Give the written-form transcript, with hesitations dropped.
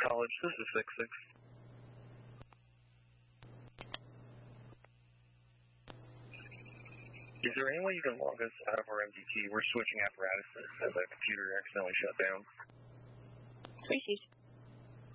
College, this is 6-6. Is there any way you can log us out of our MDT? We're switching apparatuses as the computer accidentally shut down. Appreciate